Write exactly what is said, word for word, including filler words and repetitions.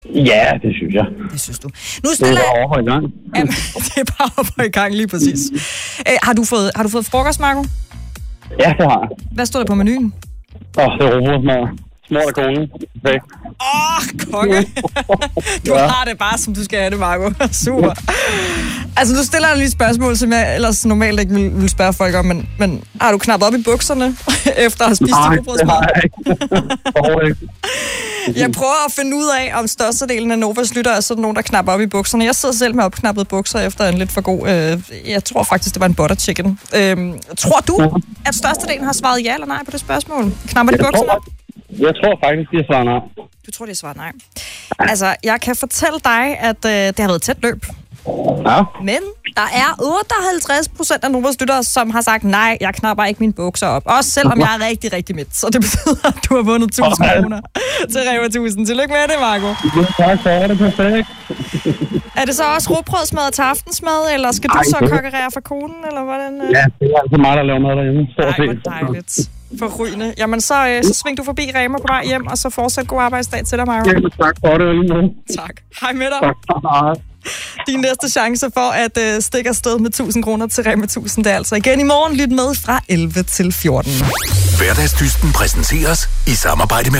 Ja, det synes jeg. Det synes du. Nu stiller det er bare over i gang. Jamen, det er bare over i gang, lige præcis. Æ, har, du fået, har du fået frokost, Marco? Ja, det har jeg. Hvad står der på menuen? Åh, oh, det er robrødsmad. Smurt af konen. Okay. Åh, oh, konge. Du ja. har det bare, som du skal have det, Marco. Super. Altså, du stiller lige et spørgsmål, som jeg ellers normalt ikke vil, vil spørge folk om, men, men har du knappet op i bukserne, efter at have spist Nej, det robrødsmad? Nej, det har jeg ikke. Jeg prøver at finde ud af, om størstedelen af Novas lytter er sådan nogen, der knapper op i bukserne. Jeg sidder selv med opknappede bukser efter en lidt for god... Øh, jeg tror faktisk, det var en butter chicken. Øh, tror du, at størstedelen har svaret ja eller nej på det spørgsmål? Knapper de bukserne op? Jeg tror faktisk, de har svaret nej. Du tror, de har svaret nej. Altså, jeg kan fortælle dig, at øh, det har været tæt løb. Ja. Men der er otteoghalvtreds procent af Novas lyttere, som har sagt, nej, jeg knapper ikke mine bukser op. Også selvom jeg er rigtig, rigtig midt. Så det betyder, at du har vundet tusind kroner til Rema tusind. Tillykke med det, Marco. Tak, så er det perfekt. Er det så også rugbrødsmad til aftensmad, eller skal du Ej, så det... kokkerere for konen, eller hvordan? Ja, det er altså mig, der laver mad derhjemme. Nej, hvor dejligt. Forrygende. Jamen, så, øh, så sving du forbi Rema på vej hjem, og så fortsæt god arbejdsdag til dig, Marco. Ja, tak for det. Lige tak. Hej med dig. Tak. Hej. Din næste chance for at øh, stikke afsted med tusind kroner til Rema tusind, det er altså igen i morgen. Lyt med fra elleve til fjorten. Hverdagsdysten præsenteres i samarbejde med